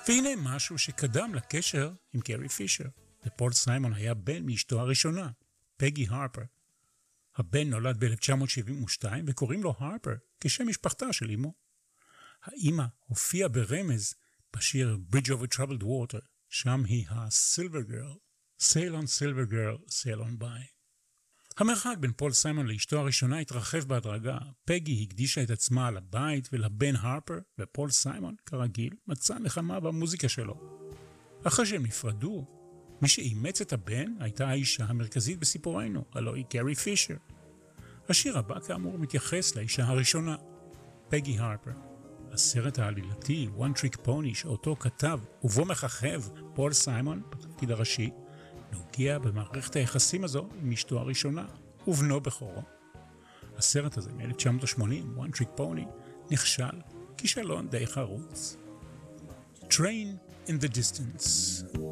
והנה משהו שקדם לקשר עם קרי פישר. לפול סיימון היה בן מאשתו הראשונה, פגי הרפר. הבן נולד ב-1972 וקוראים לו הרפר כשם משפחתה של אמו. האמא הופיעה ברמז בשיר Bridge over Troubled Water, שם היא ה-Silver Girl, Sail on Silver Girl, Sail on by. המרחק בין פול סיימון לאשתו הראשונה התרחב בהדרגה. פגי הקדישה את עצמה לבית ולבן הרפר, ופול סיימון, כרגיל, מצא נחמה במוזיקה שלו. אחרי שהם נפרדו, מי שאימץ את הבן הייתה האישה המרכזית בסיפורנו, הלוא היא קרי פישר. השיר הבא כאמור מתייחס לאישה הראשונה, פגי הרפר. הסרט העלילתי One Trick Pony שאותו כתב ובו מככב פול סיימון בתפקיד הראשי, נוגע במערכת היחסים הזו עם אשתו הראשונה ובנו בכורו. הסרט הזה מ-1980, One Trick Pony, נכשל כישלון די חרוץ. Train in the Distance.